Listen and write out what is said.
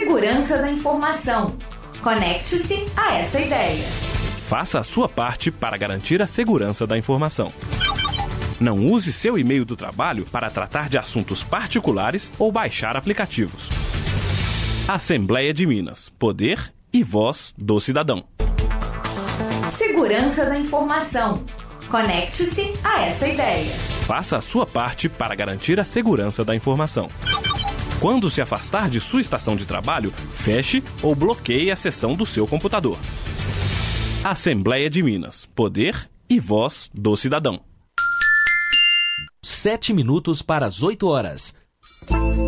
Segurança da informação. Conecte-se a essa ideia. Faça a sua parte para garantir a segurança da informação. Não use seu e-mail do trabalho para tratar de assuntos particulares ou baixar aplicativos. Assembleia de Minas. Poder e voz do cidadão. Segurança da informação. Conecte-se a essa ideia. Faça a sua parte para garantir a segurança da informação. Quando se afastar de sua estação de trabalho, feche ou bloqueie a sessão do seu computador. Assembleia de Minas. Poder e voz do cidadão. 7 minutos para as 8 horas.